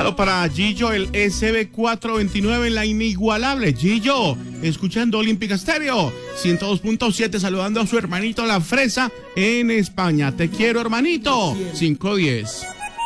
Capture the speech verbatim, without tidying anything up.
Saludo para Gillo, el S B cuatrocientos veintinueve en la inigualable. Gillo, escuchando Olímpica Estéreo ciento dos punto siete, saludando a su hermanito La Fresa en España. Te quiero, hermanito. cinco diez.